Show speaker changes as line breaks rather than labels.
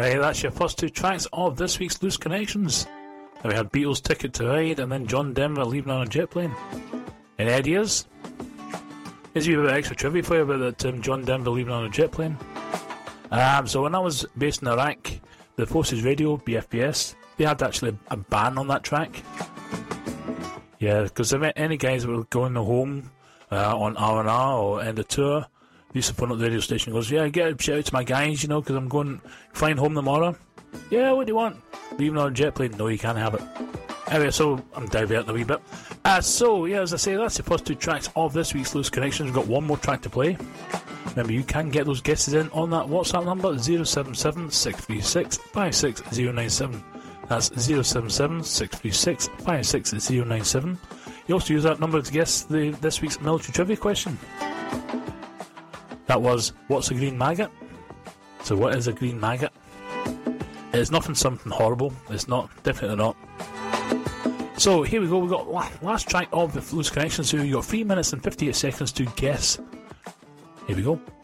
Right, that's your first two tracks of this week's Loose Connections. Now we had Beatles' Ticket to Ride and then John Denver Leaving on a Jet Plane. Any ideas? Here's a wee bit of extra trivia for you about that John Denver Leaving on a Jet Plane. So when I was based in Iraq, the Forces Radio, BFBS, they had actually a ban on that track. Yeah, because if any guys were going home on R&R or end of tour, they used to phone up the radio station and goes, yeah, shout out to my guys, because I'm flying home tomorrow. Yeah, what do you want? Leaving on a jet plane? No, you can't have it. Anyway, so I'm diverting a wee bit. So, yeah, as I say, that's the first two tracks of this week's Loose Connections. We've got one more track to play. Remember, you can get those guesses in on that WhatsApp number, 077 636 56097. That's 077 636 56097. You also use that number to guess this week's military trivia question. That was, what's a green maggot? So what is a green maggot? It's nothing something horrible. It's not, definitely not. So here we go, we've got last track of the Loose Connections, so you've got 3 minutes and 58 seconds to guess. Here we go.